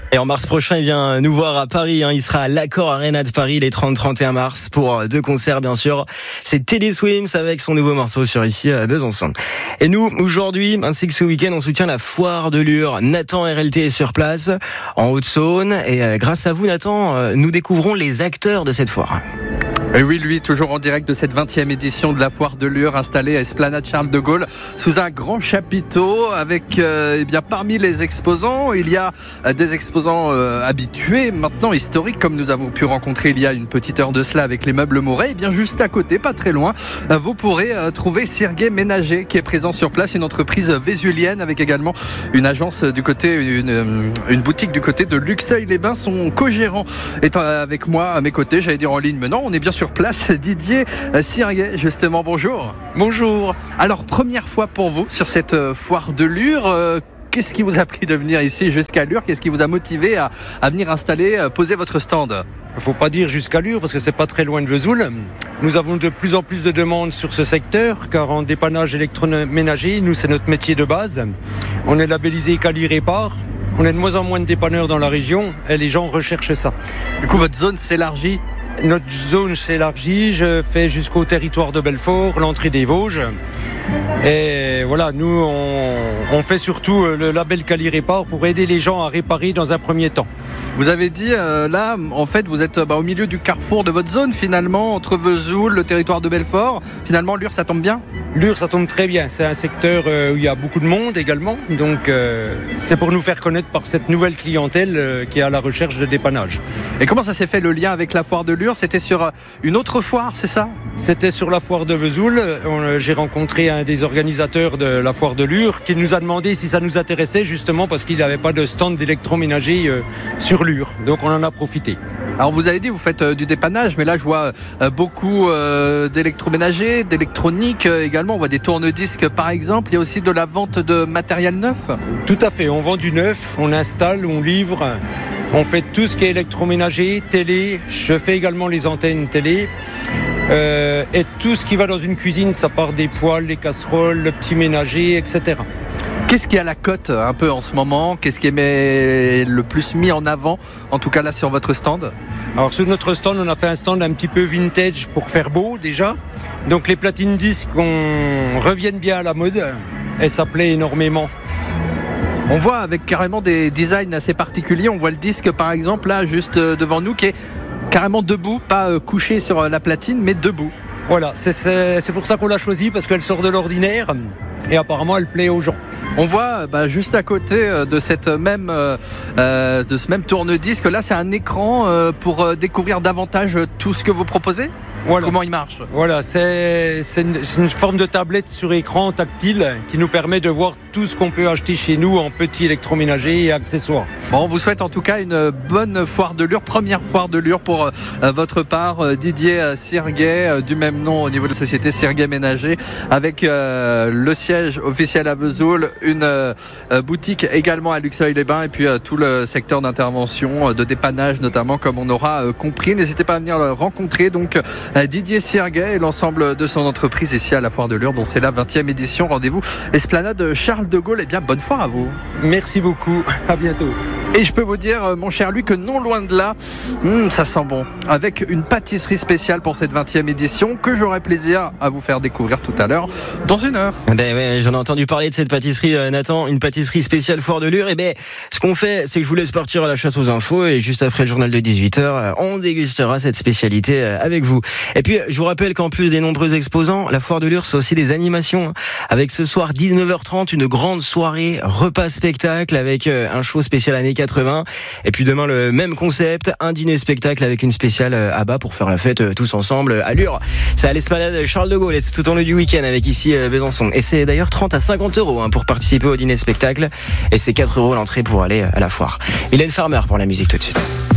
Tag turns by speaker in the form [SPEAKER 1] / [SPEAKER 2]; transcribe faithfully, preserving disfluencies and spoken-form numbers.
[SPEAKER 1] Et en mars prochain, il vient nous voir à Paris. Hein. Il sera à l'Accor Arena de Paris les trente et trente et un mars pour deux concerts, bien sûr. C'est Teddy Swims avec son nouveau morceau sur Ici à Besançon. Et nous, aujourd'hui, ainsi que ce week-end, on soutient la foire de Lure. Nathan R L T est sur place, en Haute-Saône. Et euh, grâce à vous, Nathan, euh, nous découvrons les acteurs de cette foire.
[SPEAKER 2] Et oui, lui, toujours en direct de cette vingtième édition de la foire de Lure, installée à Esplanade Charles de Gaulle, sous un grand chapiteau, avec, euh, eh bien, parmi les exposants, il y a euh, des exposants euh, habitués, maintenant historiques, comme nous avons pu rencontrer il y a une petite heure de cela avec les meubles Mouret. Et bien, juste à côté, pas très loin, euh, vous pourrez euh, trouver Serguet Ménager, qui est présent sur place, une entreprise vésulienne, avec également une agence du côté, une, une boutique du côté de Luxeuil-les-Bains. Son co-gérant est avec moi, à mes côtés, j'allais dire en ligne, mais non, on est bien sur place, Didier Serguet, justement, bonjour.
[SPEAKER 3] Bonjour.
[SPEAKER 2] Alors, première fois pour vous sur cette foire de Lure, euh, qu'est-ce qui vous a pris de venir ici jusqu'à Lure? Qu'est-ce qui vous a motivé à, à venir installer, à poser votre stand?
[SPEAKER 3] Il ne faut pas dire jusqu'à Lure parce que c'est pas très loin de Vesoul. Nous avons de plus en plus de demandes sur ce secteur car en dépannage électroménager, nous c'est notre métier de base. On est labellisé Cali Répare. On est de moins en moins de dépanneurs dans la région et les gens recherchent ça.
[SPEAKER 2] Du coup, votre zone s'élargit?
[SPEAKER 3] Notre zone s'élargit, je fais jusqu'au territoire de Belfort, l'entrée des Vosges. Et voilà, nous on, on fait surtout le label Cali Répare pour aider les gens à réparer dans un premier temps.
[SPEAKER 2] Vous avez dit, euh, là, en fait, vous êtes bah, au milieu du carrefour de votre zone, finalement, entre Vesoul, le territoire de Belfort. Finalement, Lure, ça tombe bien?
[SPEAKER 3] Lure, ça tombe très bien. C'est un secteur où il y a beaucoup de monde également. Donc, euh, c'est pour nous faire connaître par cette nouvelle clientèle euh, qui est à la recherche de dépannage.
[SPEAKER 2] Et comment ça s'est fait, le lien avec la foire de Lure? C'était sur une autre foire, c'est ça?
[SPEAKER 3] C'était sur la foire de Vesoul. On, j'ai rencontré un des organisateurs de la foire de Lure qui nous a demandé si ça nous intéressait, justement parce qu'il n'avait pas de stand d'électroménager euh, sur Lure. Donc on en a profité.
[SPEAKER 2] Alors vous avez dit vous faites euh, du dépannage, mais là je vois euh, beaucoup euh, d'électroménager, d'électronique euh, également. On voit des tourne-disques par exemple. Il y a aussi de la vente de matériel neuf.
[SPEAKER 3] Tout à fait, on vend du neuf, on installe, on livre. On fait tout ce qui est électroménager, télé. Je fais également les antennes télé. Euh, et tout ce qui va dans une cuisine, ça part des poêles, les casseroles, le petit ménager, et cetera.
[SPEAKER 2] Qu'est-ce qui est à la cote un peu en ce moment? Qu'est-ce qui est le plus mis en avant, en tout cas là sur votre stand?
[SPEAKER 3] Alors sur notre stand, on a fait un stand un petit peu vintage pour faire beau déjà. Donc les platines disques on... reviennent bien à la mode et ça plaît énormément.
[SPEAKER 2] On voit avec carrément des designs assez particuliers. On voit le disque par exemple là juste devant nous qui est carrément debout, pas couché sur la platine mais debout.
[SPEAKER 3] Voilà, c'est, c'est, c'est pour ça qu'on l'a choisi parce qu'elle sort de l'ordinaire et apparemment elle plaît aux gens.
[SPEAKER 2] On voit bah, juste à côté de cette même euh, de ce même tourne-disque là, c'est un écran euh, pour découvrir davantage tout ce que vous proposez. Voilà. Comment il marche?
[SPEAKER 3] Voilà, c'est, c'est, une, c'est une forme de tablette sur écran tactile qui nous permet de voir tout ce qu'on peut acheter chez nous en petits électroménagers et accessoires.
[SPEAKER 2] Bon, on vous souhaite en tout cas une bonne foire de Lure, première foire de Lure pour euh, votre part, euh, Didier Serguet, euh, du même nom au niveau de la société Serguet Ménager, avec euh, le siège officiel à Vesoul, une euh, boutique également à Luxeuil-les-Bains et puis euh, tout le secteur d'intervention, euh, de dépannage notamment, comme on aura euh, compris. N'hésitez pas à venir le rencontrer. Donc, euh, Didier Serguet et l'ensemble de son entreprise ici à la foire de Lure, dont c'est la vingtième édition. Rendez-vous Esplanade Charles de Gaulle. Eh bien, bonne foire à vous.
[SPEAKER 3] Merci beaucoup. À bientôt.
[SPEAKER 2] Et je peux vous dire, mon cher Louis, que non loin de là, hmm, ça sent bon. Avec une pâtisserie spéciale pour cette vingtième édition que j'aurai plaisir à vous faire découvrir tout à l'heure, dans une heure.
[SPEAKER 1] Ben ouais, j'en ai entendu parler de cette pâtisserie, euh, Nathan, une pâtisserie spéciale foire de Lure. Et ben, ce qu'on fait, c'est que je vous laisse partir à la chasse aux infos et juste après le journal de dix-huit heures, on dégustera cette spécialité avec vous. Et puis, je vous rappelle qu'en plus des nombreux exposants, la foire de Lure, c'est aussi des animations. Avec ce soir, dix-neuf heures trente, une grande soirée repas-spectacle avec un show spécial années quatre-vingts. Et puis demain, le même concept, un dîner-spectacle avec une spéciale à bas pour faire la fête tous ensemble à Lure. C'est à l'Esplanade Charles de Gaulle et c'est tout au long du week-end avec ici Besançon. Et c'est d'ailleurs trente à cinquante euros hein, pour participer au dîner-spectacle. Et c'est quatre euros l'entrée pour aller à la foire. Mylène Farmer pour la musique tout de suite.